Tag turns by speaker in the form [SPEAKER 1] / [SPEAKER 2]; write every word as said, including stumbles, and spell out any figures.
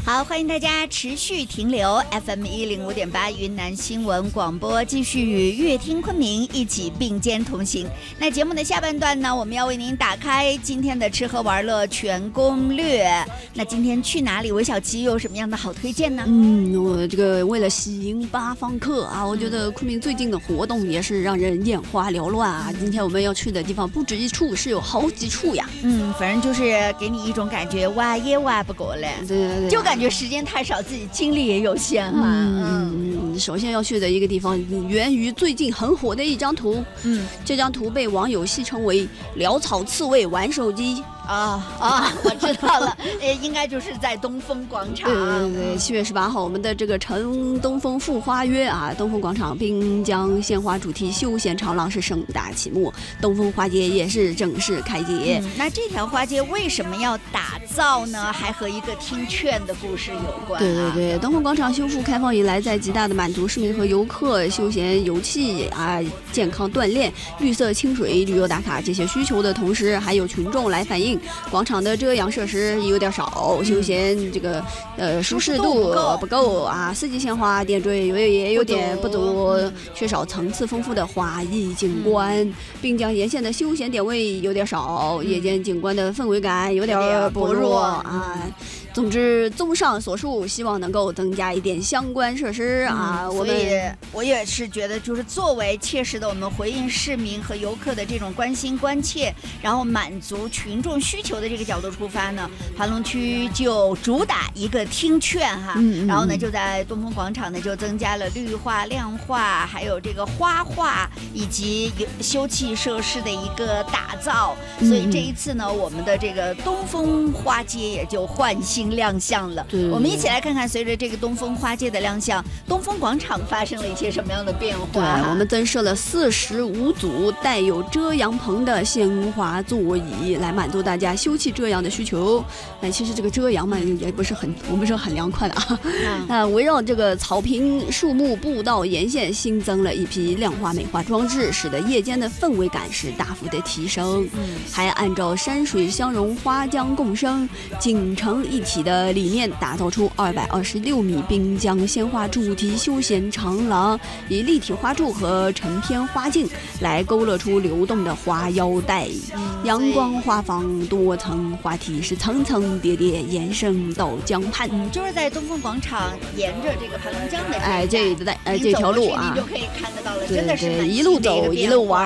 [SPEAKER 1] 好，欢迎大家持续停留 F M 一零五点八云南新闻广播，继续与乐听昆明一起并肩同行。那节目的下半段呢，我们要为您打开今天的吃喝玩乐全攻略。那今天去哪里？韦小琪有什么样的好推荐呢？
[SPEAKER 2] 嗯，我这个为了吸引八方客啊，我觉得昆明最近的活动也是让人眼花缭乱啊。今天我们要去的地方不止一处，是有好几处呀。
[SPEAKER 1] 嗯，反正就是给你一种感觉，挖也挖不过来。
[SPEAKER 2] 对对对，
[SPEAKER 1] 就感觉时间太少，自己精力也有限哈。
[SPEAKER 2] 嗯嗯，首先要去的一个地方源于最近很火的一张图。嗯，这张图被网友戏称为潦草刺猬玩手机。
[SPEAKER 1] 啊啊！我知道了，呃，应该就是在东风广场。
[SPEAKER 2] 对对对，七月十八号，我们的这个城东风富花约啊，东风广场滨江鲜花主题休闲长廊是盛大启幕，东风花街也是正式开街。
[SPEAKER 1] 嗯、那这条花街为什么要打造呢？还和一个听劝的故事有关、啊。
[SPEAKER 2] 对对对，东风广场修复开放以来，在极大的满足市民和游客休闲游憩啊、健康锻炼、绿色清水、旅游打卡这些需求的同时，还有群众来反映。广场的遮阳设施有点少，休闲这个呃舒适度不够啊，四季鲜花点缀也也有点不足，缺少层次丰富的花艺景观。滨江沿线的休闲点位有点少，夜间景观的氛围感有点薄弱啊。总之，综上所述，希望能够增加一点相关设施啊。
[SPEAKER 1] 嗯、
[SPEAKER 2] 我们
[SPEAKER 1] 所以我也是觉得，就是作为切实的我们回应市民和游客的这种关心关切，然后满足群众需求的这个角度出发呢，盘龙区就主打一个听劝哈，嗯嗯然后呢就在东风广场呢就增加了绿化、亮化，还有这个花画以及休憩设施的一个打造。所以这一次呢，我们的这个东风花街也就焕新亮相了。我们一起来看看，随着这个东风花街的亮相，东风广场发生了一些什么样的变化？
[SPEAKER 2] 对，我们增设了四十五组带有遮阳棚的鲜花座椅，来满足大家休憩遮阳的需求。哎，其实这个遮阳嘛，也不是很，我们是很凉快的啊。嗯、啊，围绕这个草坪、树木、步道沿线新增了一批亮化美化装置，使得夜间的氛围感是大幅的提升。嗯，还按照山水相融、花江共生、景城一体的理念，打造出二百二十六米滨江鲜花主题休闲长廊，以立体花柱和成片花径来勾勒出流动的花腰带。嗯、阳光花房多层花体是层层叠叠延伸到江畔。
[SPEAKER 1] 嗯，就是在东风广场沿着这个盘龙江的
[SPEAKER 2] 哎这一带哎这条路啊，
[SPEAKER 1] 你就可以看得到了，真的是
[SPEAKER 2] 一路走一路玩。